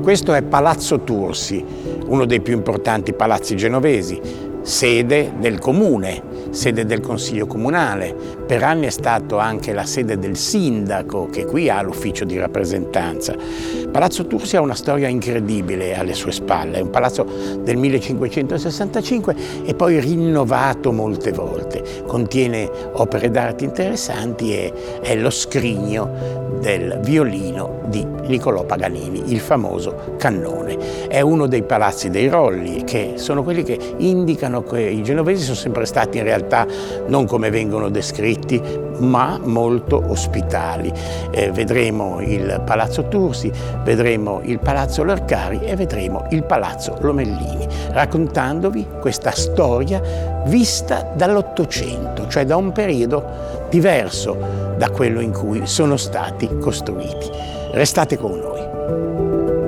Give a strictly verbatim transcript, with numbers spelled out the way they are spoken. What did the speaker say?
Questo è Palazzo Tursi, uno dei più importanti palazzi genovesi, sede del comune, sede del consiglio comunale. Per anni è stato anche la sede del sindaco, che qui ha l'ufficio di rappresentanza. Palazzo Tursi ha una storia incredibile alle sue spalle, è un palazzo del millecinquecentosessantacinque e poi rinnovato molte volte. Contiene opere d'arte interessanti e è lo scrigno del violino di Niccolò Paganini, il famoso cannone. È uno dei palazzi dei Rolli, che sono quelli che indicano che i genovesi sono sempre stati in realtà non come vengono descritti, ma molto ospitali. Eh, vedremo il Palazzo Tursi, vedremo il Palazzo Lercari e vedremo il Palazzo Lomellini, raccontandovi questa storia vista dall'Ottocento, cioè da un periodo diverso da quello in cui sono stati costruiti. Restate con noi.